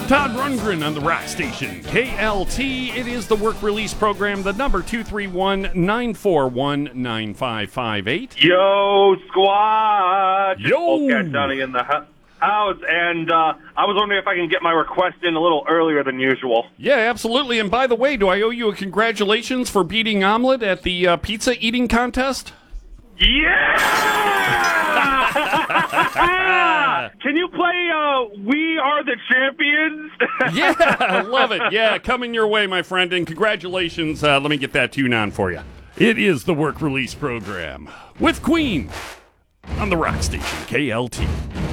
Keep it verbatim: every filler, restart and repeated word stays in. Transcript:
Todd Rundgren on the Rock Station, K L T. It is the work release program, the number two three one, nine four one, nine five five eight. Yo, squad! Yo! Polecat Johnny in the hu- house, and uh, I was wondering if I can get my request in a little earlier than usual. Yeah, absolutely. And by the way, do I owe you a congratulations for beating Omelet at the uh, pizza eating contest? Yeah! Can you play uh, We Are the Champions? Yeah, I love it. Yeah, coming your way, my friend, and congratulations. Uh, let me get that tune on for you. It is the work release program with Queen on the Rock Station, K L T.